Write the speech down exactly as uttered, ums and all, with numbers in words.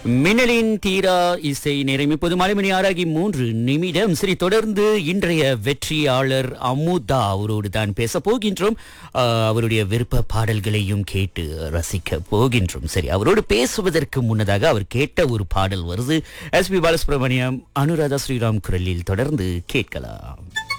மின்னலின் தீரா இசை நேரம் இப்போது மாலை மணி ஆறாகி மூன்று நிமிடம். சரி, தொடர்ந்து இன்றைய வெற்றியாளர் அமுதா அவரோடு தான் பேச போகின்றோம். ஆஹ், அவருடைய விருப்ப பாடல்களையும் கேட்டு ரசிக்க போகின்றோம். சரி, அவரோடு பேசுவதற்கு முன்னதாக அவர் கேட்ட ஒரு பாடல் வருது. எஸ் பி பாலசுப்ரமணியம், அனுராதா ஸ்ரீராம் குரலில் தொடர்ந்து கேட்கலாம்.